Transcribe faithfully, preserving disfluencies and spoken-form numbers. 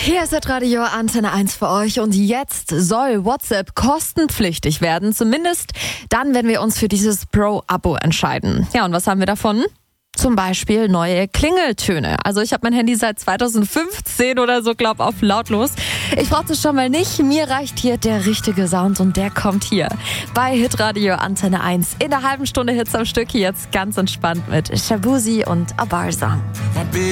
Hier ist das Radio Antenne eins für euch und jetzt soll WhatsApp kostenpflichtig werden, zumindest dann, wenn wir uns für dieses Pro-Abo entscheiden. Ja, und was haben wir davon? Zum Beispiel neue Klingeltöne. Also ich habe mein Handy seit zweitausendfünfzehn oder so, glaub, auf lautlos. Ich brauchte es schon mal nicht. Mir reicht hier der richtige Sound und der kommt hier bei Hitradio Antenne eins. In der halben Stunde Hits am Stück, jetzt ganz entspannt mit Shabuzi und Abarza.